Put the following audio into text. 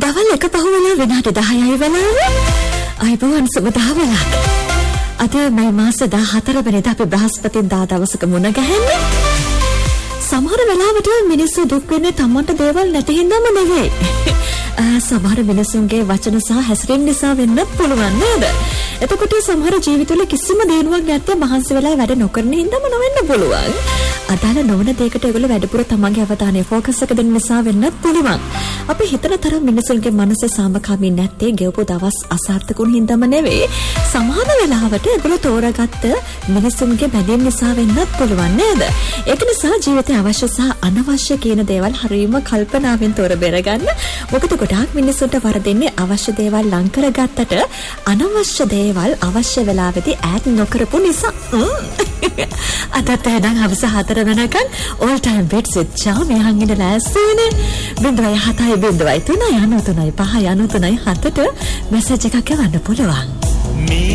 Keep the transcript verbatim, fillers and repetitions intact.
දවල් එක පහුවෙලා විනාඩි දහයයි වෙලාව. අයිබෝන් සුබ දහවලක්. අද මේ මාස දාහතර වෙනිදා අපි බ්‍රහස්පතින්දා දවසක මුණ ගැහෙන්නේ. සමහර වෙලාවට මිනිස්සු දුක් වෙන්නේ තමන්ට දේවල් නැති හින්දාම නෙවෙයි. සමහර මිනිසුන්ගේ වචන සහ හැසිරීම නිසා වෙන්නත් පුළුවන් නේද? එතකොට සමහර ජීවිතවල කිසිම දිනුවක් නැත්නම් මහන්සි වෙලා වැඩ නොකරන හින්දාම නොවෙන්න පුළුවන්. අදාළ නොවන දෙයකට ඒගොල්ලෝ වැඩිපුර තමන්ගේ අවධානය ફોකස් එක දෙන්න නිසා වෙන්නත් පුළුවන්. අපි හිතන තරම් මිනිසුන්ගේ මනස සාමකාමී නැත්තේ ගෙවපු දවස් අසාර්ථකුන් හින්දාම නෙවෙයි. සමහර වෙලාවට ඒගොල්ලෝ තෝරාගත්ත මිනිසුන්ගේ බැඳීම් නිසා වෙන්නත් පුළුවන් නේද? ඒක නිසා ජීවිතේ අවශ්‍ය සහ අනවශ්‍ය කියන දේවල් හරියම කල්පනාවෙන් තෝර බෙරගන්න. මොකද ගොඩාක් මිනිස්සුන්ට වරදින්නේ අවශ්‍ය දේවල් ලං කරගත්තට අනවශ්‍ය දේවල් අවශ්‍ය වෙලාවෙදී ඈඩ් නොකරපු නිසා. අදත් එහෙනම් හවස හතර වෙනකන් all time bits with charm යහන් ඉන්න ලෑස්තිනේ. බින්දුවයි හතයි බින්දුවයි තුනයි අනු තුනයි පහයි අනු තුනයි හතට මැසේජ් එකක් යවන්න පුළුවන්.